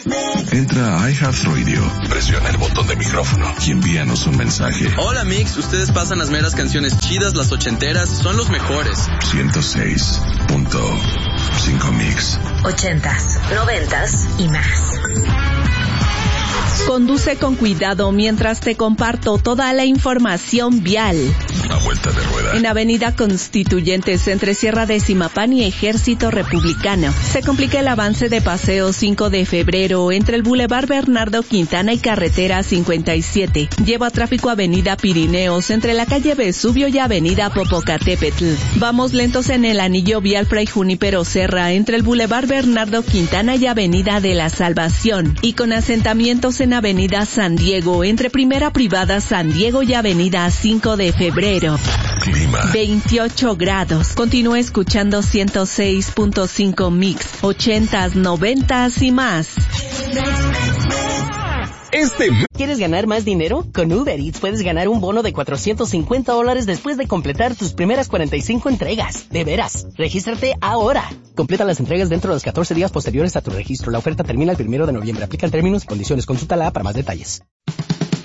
Entra a iHeartRadio, presiona el botón de micrófono y envíanos un mensaje. Hola Mix, ustedes pasan las meras canciones chidas, las ochenteras, son los mejores. 106.5 Mix. 80s, 90s y más. Conduce con cuidado mientras te comparto toda la información vial. A vuelta de rueda. En Avenida Constituyentes, entre Sierra de Zimapán y Ejército Republicano, se complica el avance de Paseo 5 de Febrero entre el Boulevard Bernardo Quintana y Carretera 57. Lleva tráfico Avenida Pirineos entre la calle Vesubio y Avenida Popocatépetl. Vamos lentos en el anillo vial Fray Junípero Serra entre el Boulevard Bernardo Quintana y Avenida de la Salvación. Y con asentamientos en Avenida San Diego entre Primera Privada San Diego y Avenida 5 de Febrero. Clima. 28 grados. Continúa escuchando 106.5 Mix, 80s, 90s y más. ¿Quieres ganar más dinero? Con Uber Eats puedes ganar un bono de $450 después de completar tus primeras 45 entregas. De veras, regístrate ahora. Completa las entregas dentro de los 14 días posteriores a tu registro. La oferta termina el 1 de noviembre. Aplican términos y condiciones. Consulta la app para más detalles.